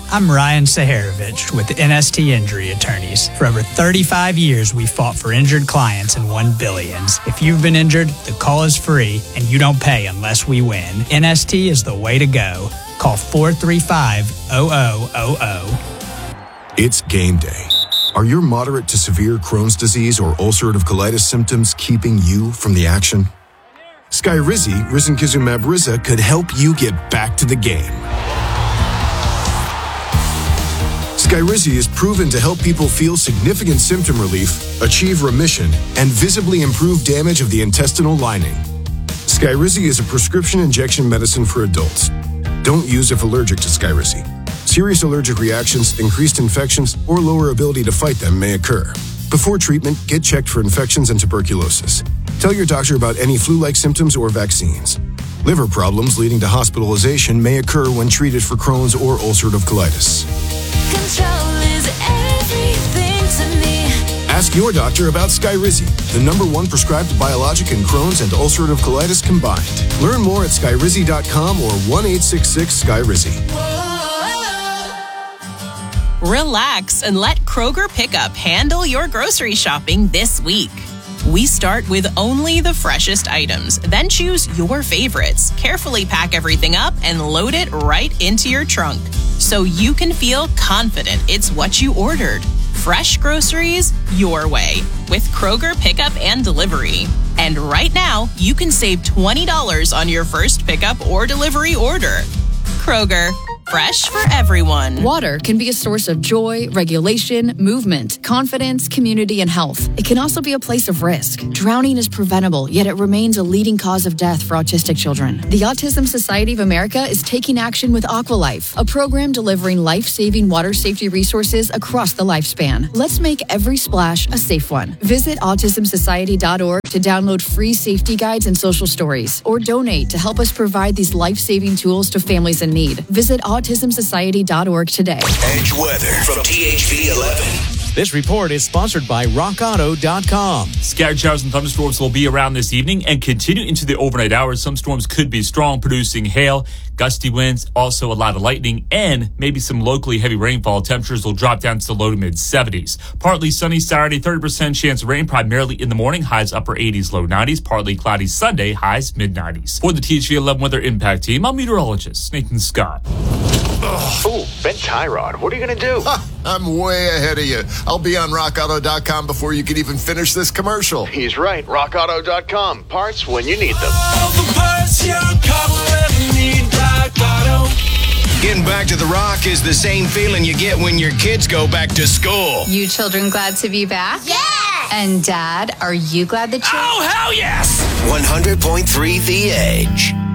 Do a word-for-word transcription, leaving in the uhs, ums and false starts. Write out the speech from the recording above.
I'm Ryan Saharovich with N S T Injury Attorneys. For over thirty-five years, we fought for injured clients and won billions. If you've been injured, the call is free, and you don't pay unless we win. N S T is the way to go. Call four three five, zero zero zero zero. It's game day. Are your moderate to severe Crohn's disease or ulcerative colitis symptoms keeping you from the action? Skyrizi, risankizumab Riza, could help you get back to the game. Skyrizi is proven to help people feel significant symptom relief, achieve remission, and visibly improve damage of the intestinal lining. Skyrizi is a prescription injection medicine for adults. Don't use if allergic to Skyrizi. Serious allergic reactions, increased infections, or lower ability to fight them may occur. Before treatment, get checked for infections and tuberculosis. Tell your doctor about any flu-like symptoms or vaccines. Liver problems leading to hospitalization may occur when treated for Crohn's or ulcerative colitis. Control is everything to me. Ask your doctor about Skyrizi, the number one prescribed biologic in Crohn's and ulcerative colitis combined. Learn more at skyrizi dot com or one eight six six Skyrizi. Relax and let Kroger Pickup handle your grocery shopping this week. We start with only the freshest items, then choose your favorites, carefully pack everything up, and load it right into your trunk so you can feel confident it's what you ordered. Fresh groceries your way with Kroger Pickup and Delivery. And right now, you can save twenty dollars on your first pickup or delivery order. Kroger, fresh for everyone. Water can be a source of joy, regulation, movement, confidence, community, and health. It can also be a place of risk. Drowning is preventable, yet it remains a leading cause of death for autistic children. The Autism Society of America is taking action with Aqualife, a program delivering life-saving water safety resources across the lifespan. Let's make every splash a safe one. Visit autism society dot org to download free safety guides and social stories, or donate to help us provide these life-saving tools to families in need. Visit autism society dot org today. Edge weather from T H V eleven. This report is sponsored by rock auto dot com. Scattered showers and thunderstorms will be around this evening and continue into the overnight hours. Some storms could be strong, producing hail, gusty winds, also a lot of lightning, and maybe some locally heavy rainfall. Temperatures will drop down to the low to mid seventies. Partly sunny Saturday, thirty percent chance of rain, primarily in the morning. Highs upper eighties, low nineties. Partly cloudy Sunday, highs mid nineties. For the T H V eleven Weather Impact Team, I'm meteorologist Nathan Scott. Oh, Ben Tyrod, what are you going to do? Ha, I'm way ahead of you. I'll be on rock auto dot com before you can even finish this commercial. He's right. rock auto dot com. Parts when you need them. All the parts your car will ever need, Rock Auto. Getting back to the Rock is the same feeling you get when your kids go back to school. You children glad to be back? Yeah! And Dad, are you glad that you... Oh, hell yes! one hundred point three The Edge.